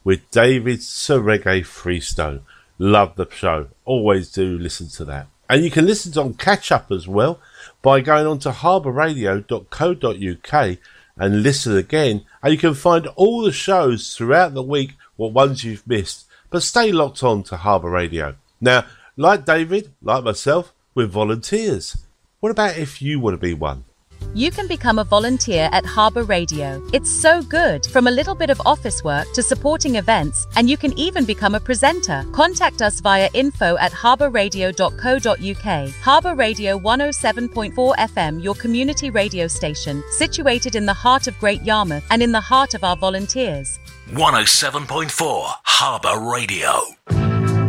with David Sir Reggae Freestone. Love the show. Always do listen to that. And you can listen on Catch Up as well by going on to harbourradio.co.uk and listen again. And you can find all the shows throughout the week, what ones you've missed. But stay locked on to Harbour Radio. Now, like David, like myself, we're volunteers. What about if you want to be one? You can become a volunteer at Harbour Radio. It's so good, from a little bit of office work to supporting events, and you can even become a presenter. Contact us via info@harbourradio.co.uk. Harbour Radio 107.4 FM, your community radio station, situated in the heart of Great Yarmouth and in the heart of our volunteers. 107.4 Harbour Radio.